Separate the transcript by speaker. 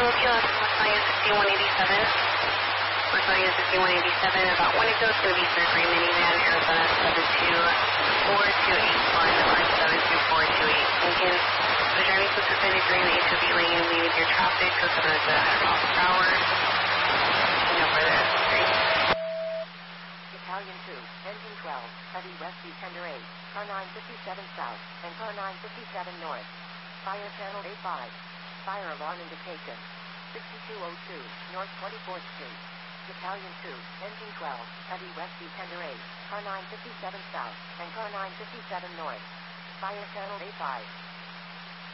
Speaker 1: Philadelphia, Battalion 6187. Battalion 6187, about 1 ago, it's going to be surgery minivan, Arizona 72428, line 72428. Lincoln, the journey was suspended during the HOV lane, leaving your traffic, so 7 at 100 miles per hour. No further assistance.
Speaker 2: Battalion 2, Engine 12, Heavy Rescue Tender 8, car 957 south, and car 957 north. Fire channel A5. Fire alarm indication. 6202, North 24th Street. Battalion 2, Engine 12, Heavy Rescue Tender 8, car 957 south, and car 957 north. Fire channel A5.